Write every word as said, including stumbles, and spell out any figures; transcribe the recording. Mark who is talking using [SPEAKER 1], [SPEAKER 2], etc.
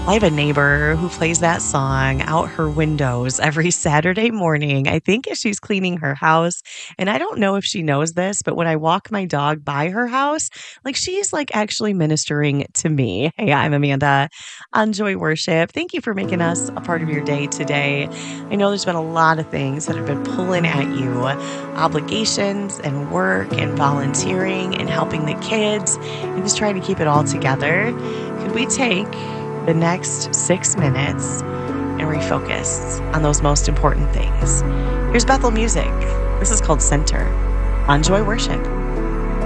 [SPEAKER 1] I have a neighbor who plays that song out her windows every Saturday morning. I think as she's cleaning her house. And I don't know if she knows this, but when I walk my dog by her house, like she's like actually ministering to me. Hey, I'm Amanda on Joy Worship. Thank you for making us a part of your day today. I know there's been a lot of things that have been pulling at you, obligations and work and volunteering and helping the kids and just trying to keep it all together. Could we take the next six minutes and refocus on those most important things? Here's Bethel Music. This is called Center on Joy Worship.